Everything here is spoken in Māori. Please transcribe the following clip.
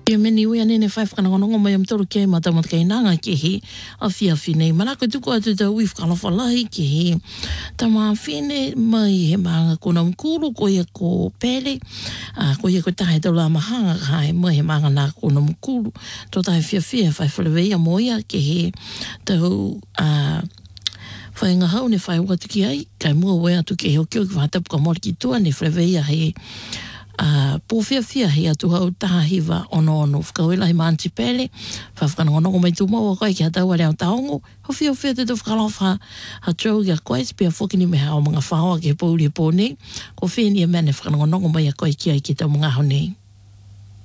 Ia meni ui anene whai whakanongonongo mai am toro kei matamat kei nanga ke he a whiawhi nei. Manako tuku atu tau ui whakalawhalahi ke he tama whine mai he maanga kona mkuru ko ia ko pere. Ko ia ko tahe tau la mahanga kai mai he maanga nā kona mkuru. Tō tahe whiawhi whai whalawea moia ke he tau whai ngahau ne whai watuki ai. Kai mua wea tu ke heo kio ki whatapu ka mori ki tua ne whalawea he pōwhiawhia he atu hau tahiwa ono whakawela he maanti pele whawhakanongonongo mai tu maua koe ki hatau are au taongo ho whiawhia te tu whakalawha ha trau kia koe pia whokini me hao mga whaoa ke pōuri e pōnei ko whenia mene whakanongonongo mai a koe ki ai ki tau mga honei.